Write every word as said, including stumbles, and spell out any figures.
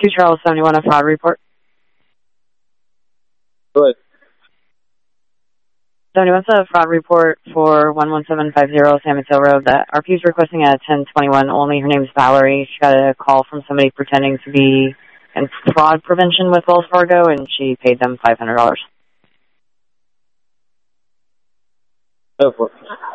Two Charles seventy-one, a fraud report. Good. seventy-one's a fraud report for one one seven five zero San Mateo Road. The R P is requesting a ten twenty-one only. Her name's Valerie. She got a call from somebody pretending to be in fraud prevention with Wells Fargo, and she paid them five hundred dollars. Go for it.